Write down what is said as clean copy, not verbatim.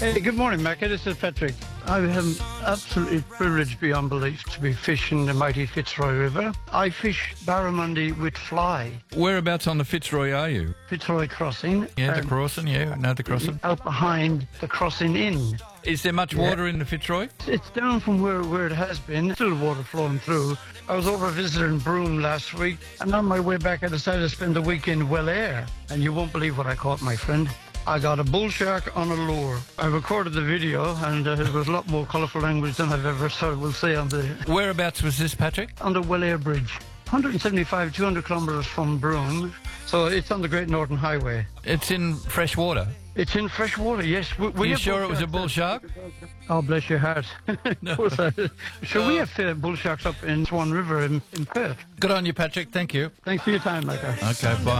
Hey, good morning, Macca. This is Patrick. I am absolutely privileged beyond belief to be fishing the mighty Fitzroy River. I fish barramundi with fly. Whereabouts on the Fitzroy are you? Fitzroy Crossing. Yeah, the crossing, yeah, know the crossing. Out behind the Crossing Inn. Is there much water in the Fitzroy? It's down from where it has been. Still water flowing through. I was over visiting Broome last week, and on my way back I decided to spend the week in Welair. And you won't believe what I caught, my friend. I got a bull shark on a lure. I recorded the video, and it was a lot more colourful language than I've ever heard. We'll say on the Whereabouts was this, Patrick? on the Welair Bridge, 175, 200 kilometres from Broome. So it's on the Great Northern Highway. It's in fresh water. It's in fresh water, yes. Are you sure it was a bull shark? Oh, bless your heart. No. Of course Sure, we have bull sharks up in Swan River in Perth. Good on you, Patrick. Thank you. Thanks for your time, Micah. Okay, bye.